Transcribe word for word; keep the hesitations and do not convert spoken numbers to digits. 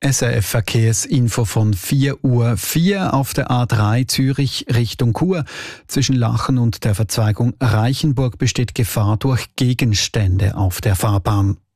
S R F Verkehrsinfo von vier Uhr vier auf der A drei Zürich Richtung Chur. Zwischen Lachen und der Verzweigung Reichenburg besteht Gefahr durch Gegenstände auf der Fahrbahn.